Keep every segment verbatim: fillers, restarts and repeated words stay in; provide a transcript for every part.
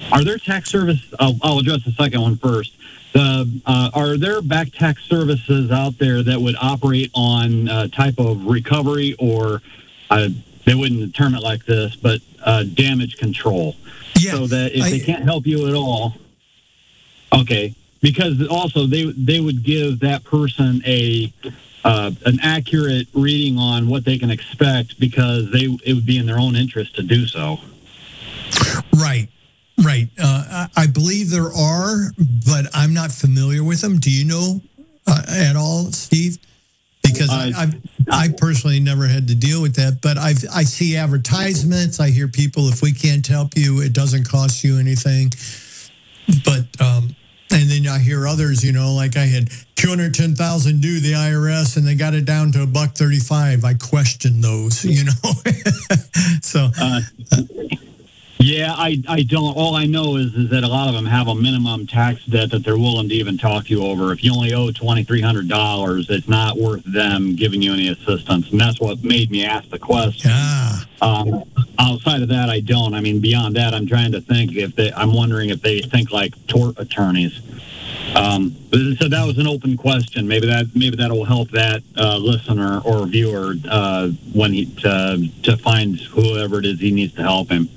Are there tax service? I'll, I'll address the second one first. The, uh, are there back tax services out there that would operate on uh, type of recovery or uh, they wouldn't term it like this, but uh, damage control? Yeah, so that if I, they can't help you at all, okay, because also they they would give that person a uh, an accurate reading on what they can expect because they it would be in their own interest to do so. Right. Right. Uh, I, I believe there are, but I'm not familiar with them. Do you know uh, at all, Steve? Because Uh, I, I've I personally never had to deal with that, but I I see advertisements. I hear people, if we can't help you, it doesn't cost you anything. But um, and then I hear others, you know, like I had two hundred ten thousand due the I R S, and they got it down to a buck thirty-five. I question those, you know. so. Uh, Yeah, I, I don't. All I know is, is that a lot of them have a minimum tax debt that they're willing to even talk to you over. If you only owe two thousand three hundred dollars, it's not worth them giving you any assistance. And that's what made me ask the question. Ah. Um, outside of that, I don't. I mean, beyond that, I'm trying to think if they, I'm wondering if they think like tort attorneys. Um, so that was an open question. Maybe that maybe that will help that uh, listener or viewer uh, when he to, to find whoever it is he needs to help him.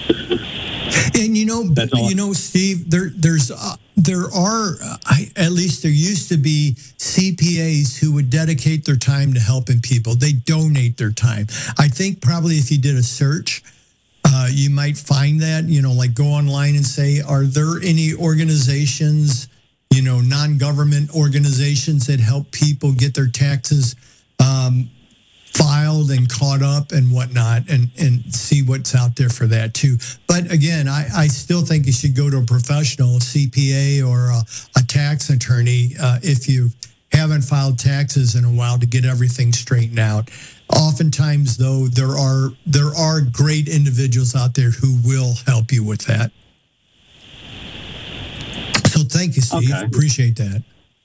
And you know, you know, Steve, there, there's, uh, there are, uh, I, at least there used to be C P As who would dedicate their time to helping people. They donate their time. I think probably if you did a search, uh, you might find that. You know, like go online and say, are there any organizations, you know, non-government organizations that help people get their taxes um, filed and caught up and whatnot, and, and see what's out there for that too. But again, I, I still think you should go to a professional, a C P A or a, a tax attorney uh, if you haven't filed taxes in a while to get everything straightened out. Oftentimes, though, there are there are great individuals out there who will help you with that. So thank you, Steve. Okay. Appreciate that.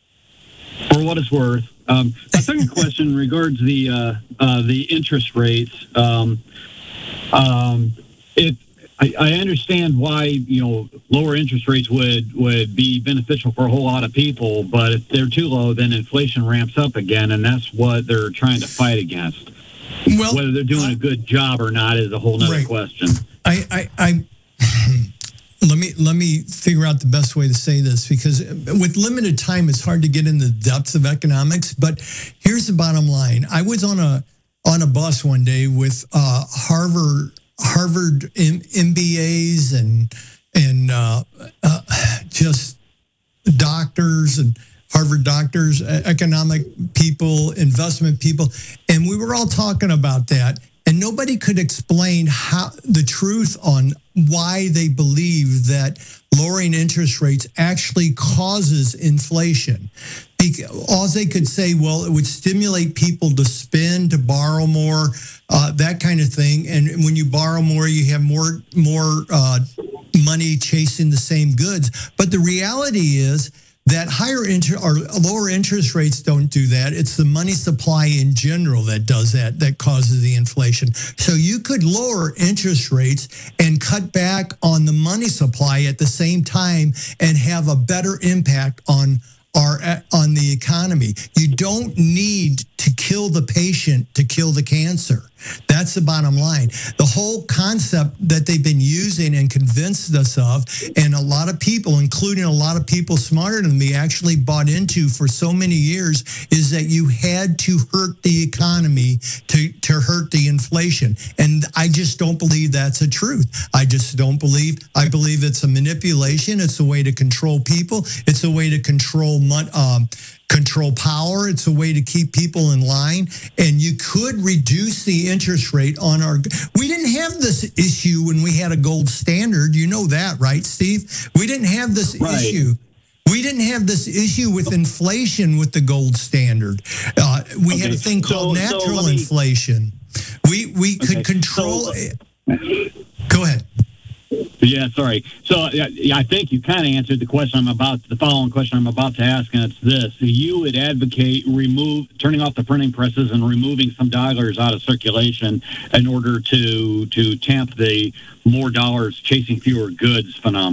For what it's worth. Um, my second question regards the uh, uh, the interest rates. Um, um, it, I, I understand why you know lower interest rates would, would be beneficial for a whole lot of people, but if they're too low, then inflation ramps up again, and that's what they're trying to fight against. Well, whether they're doing a good job or not is a whole nother right. question. I, I, I let me let me figure out the best way to say this, because with limited time, it's hard to get in the depths of economics. But here's the bottom line: I was on a on a bus one day with uh, Harvard Harvard M B As and and uh, uh, just doctors and Harvard doctors, economic people, investment people, and we were all talking about that. And nobody could explain how the truth on why they believe that lowering interest rates actually causes inflation. All they could say, well, it would stimulate people to spend, to borrow more, uh, that kind of thing. And when you borrow more, you have more more uh, money chasing the same goods. But the reality is that higher interest or lower interest rates don't do that. It's the money supply in general that does that, that causes the inflation. So you could lower interest rates and cut back on the money supply at the same time and have a better impact on our on the economy. You don't need to kill the patient to kill the cancer. That's the bottom line. The whole concept that they've been using and convinced us of, and a lot of people, including a lot of people smarter than me, actually bought into for so many years, is that you had to hurt the economy to, to hurt the inflation. And I just don't believe that's a truth. I just don't believe. I believe it's a manipulation. It's a way to control people. It's a way to control money. Um, control power. It's a way to keep people in line. And you could reduce the interest rate on our... We didn't have this issue when we had a gold standard. You know that, right, Steve? We didn't have this right. issue. We didn't have this issue with inflation with the gold standard. Uh, we okay. had a thing called so, natural so me... inflation. We, we could okay. control... So, Go ahead. Yeah, sorry. So yeah, I think you kind of answered the question I'm about, the following question I'm about to ask, and it's this. You would advocate remove turning off the printing presses and removing some dollars out of circulation in order to to tamp the more dollars chasing fewer goods phenomenon.